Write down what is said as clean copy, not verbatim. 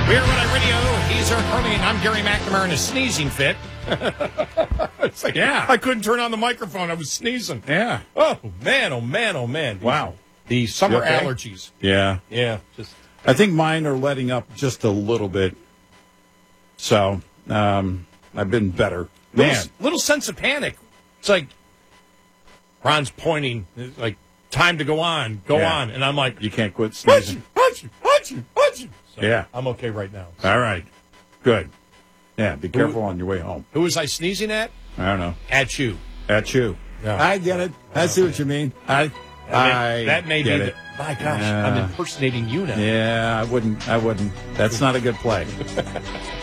We're Red Radio. He's Eric Harley, and I'm Gary McNamara in a sneezing fit. It's like, Yeah. I couldn't turn on the microphone. I was sneezing. Yeah. Oh, man, oh, man, oh, man. Wow. The summer You okay? allergies. Yeah. Yeah. Just I think mine are letting up just a little bit. So, I've been better. Man. little sense of panic. It's like Ron's pointing, like, time to go on, Yeah. on. And I'm like, You can't quit sneezing. Achoo. So Yeah. I'm okay right now. All right. Good. Yeah, be careful on your way home. Who was I sneezing at? I don't know. At you. At you. Yeah. I get it. I see what you mean. That may get be it. my gosh, I'm impersonating you now. Yeah, I wouldn't. That's not a good play.